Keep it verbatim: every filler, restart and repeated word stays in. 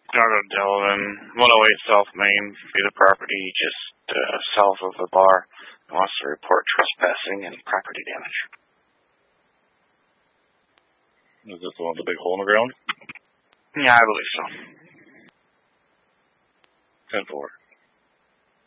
Arnold Delavan, one oh eight South Main, view the property just uh, south of the bar. He wants to report trespassing and property damage. Is this the one with the big hole in the ground? Yeah, I believe so. ten four.